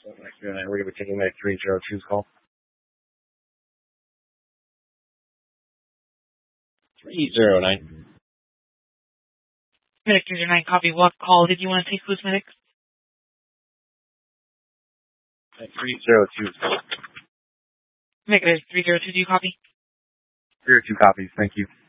We're going to be taking Medic 302's call. 309. Medic 309, copy. What call did you want to take, please, Medic? Medic 302's call. Medic 302, do you copy? 302 copies, thank you.